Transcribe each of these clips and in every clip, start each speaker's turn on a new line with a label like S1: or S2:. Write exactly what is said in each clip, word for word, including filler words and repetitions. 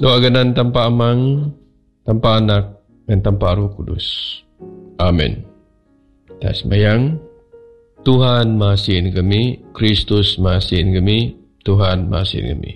S1: Doa ganan tanpa amang, tanpa anak, dan tanpa Roh Kudus. Amin. Kita sembahyang. Tuhan masihin kami, Kristus masihin kami, Tuhan masihin kami.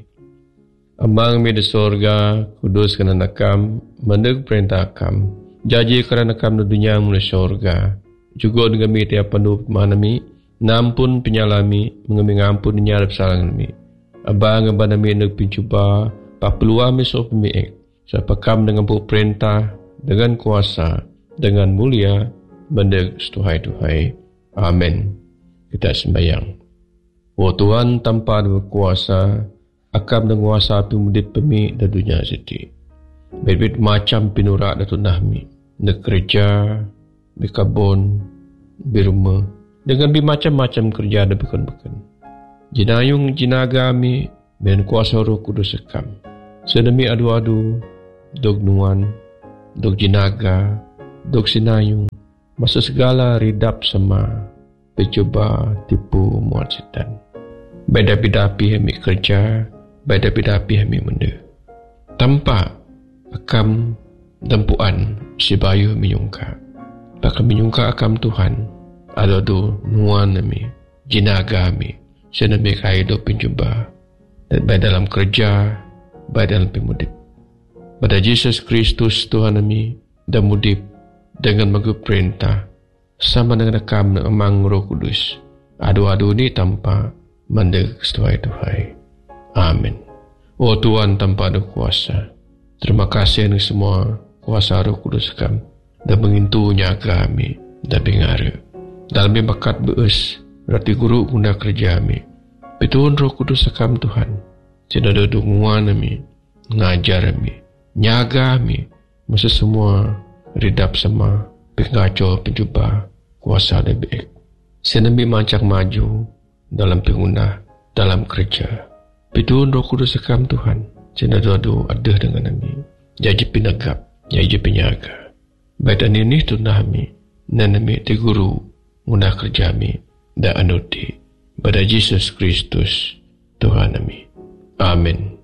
S1: Amang mi di sorga, kudus kerana nakam, meneg perintah kam, jaji kerana nakam di dunia mula sorga. Juga dengan kami tiap penuh manami, nampun penyalami, mengami ngampun nyarap salang kami. Abang abang nami neg pincuba, pak peluang mi so pemiik, siapa kam dengan pu perintah, dengan kuasa, dengan mulia, meneg setuhai-tuhai. Amin. Kita sembahyang. Oh Tuhan tanpa berkuasa, akam dan kuasa api mudip pemi dan dunia siti. Berbit macam pinurak dan tunahmi. Nak kerja, berkabun, berumah. Dengan bermacam-macam kerja dan bekan-bekan. Jinayung jinaga mi, dan kuasa Roh Kudus akam. Sedemi adu-adu, dog nuan, dog jinaga, dog sinayung. Masa segala ridap sama, bercuba tipu muat setan. Beda-beda kami kerja, beda-beda kami menda. Tanpa akam dampuan si bayu menyungka. Baka menyungka akam Tuhan, ada do nuan kami, jinaga kami, senami kaido pencuba. Dan baik dalam kerja, baik dalam pemudip. Pada Yesus Kristus Tuhan kami, dan mudip dengan mengup perintah, sama dengan akam amang Roh Kudus. Adu-adu ni tanpa mandeg setuhai-tuhai. Amin. Oh Tuhan tanpa ada kuasa. Terima kasih ni semua kuasa Roh Kudus kam. Dan mengintu nyaga kami. Dan bingara. Dalam bakat beus. Berarti guru guna kerja kami. Betul Roh Kudus kam Tuhan. Tidak ada dunguan kami. Ngajar kami. Nyaga kami. Masa semua ridap sama. Pengaco pencuba kuasa lebih baik. Senami mancak maju dalam pengguna, dalam kerja. Bidun Roh Kudus sekam Tuhan. Senadu ada dengan kami. Jadi pinagap, jadi penyaga. Baik dan ini tunah kami. Nanami di guru, guna kerja kami. Dan anuti. Pada Yesus Kristus, Tuhan kami. Amin.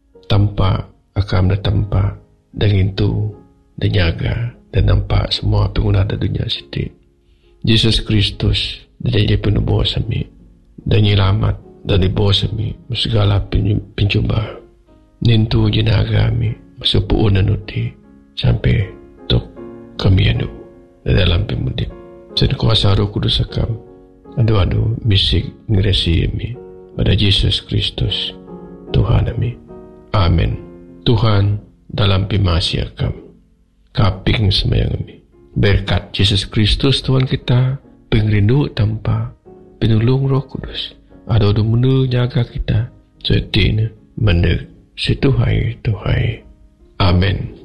S1: Tanpa akam dan tanpa. Dan itu, dan jaga. Dan nampak semua pengguna di dunia siti. Yesus Kristus dan dia penuh bawah kami. Dan nyelamat dan di bawah kami. Segala pencuba. Nintu jinaga kami. Masuk pu'un nanuti. Sampai tok kami anu. Dan dalam pemudip. Dan kuasa Roh Kudus akam. Adu-adu misik ngeresi kami. Pada Yesus Kristus. Tuhan kami. Amin. Tuhan dalam pemasi akam. Kaping semayang kami. Berkat Yesus Kristus Tuhan kita, pengrindu tanpa penolong Roh Kudus. Ada menu jaga kita, setina meneg situhai tuhai. Amin.